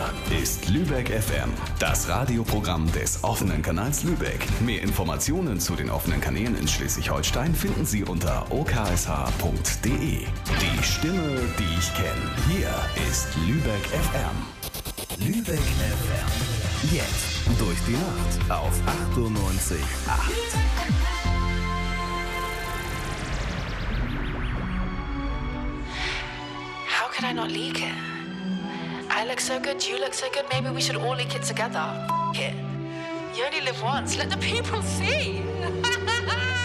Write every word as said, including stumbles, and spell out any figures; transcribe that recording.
ist Lübeck F M, das Radioprogramm des offenen Kanals Lübeck. Mehr Informationen zu den offenen Kanälen in Schleswig-Holstein finden Sie unter o k s h punkt d e. Die Stimme, die ich kenne. Hier ist Lübeck F M. Lübeck F M. Jetzt durch die Nacht auf achtundneunzig Komma acht. How could I not leak it? I look so good, you look so good, maybe we should all leak it together. F it. You only live once, let the people see.